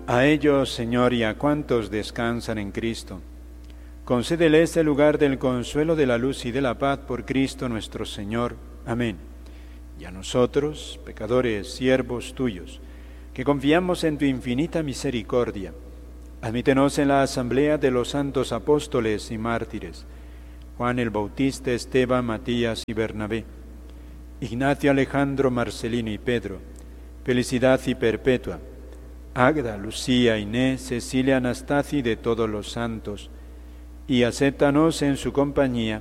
A ellos, Señor, y a cuantos descansan en Cristo, concédeles el lugar del consuelo, de la luz y de la paz por Cristo nuestro Señor. Amén. Y a nosotros, pecadores, siervos tuyos, que confiamos en tu infinita misericordia, admítenos en la asamblea de los santos apóstoles y mártires, Juan el Bautista, Esteban, Matías y Bernabé, Ignacio, Alejandro, Marcelino y Pedro, Felicidad y Perpetua, Águeda, Lucía, Inés, Cecilia, Anastasia y de todos los santos, y acéptanos en su compañía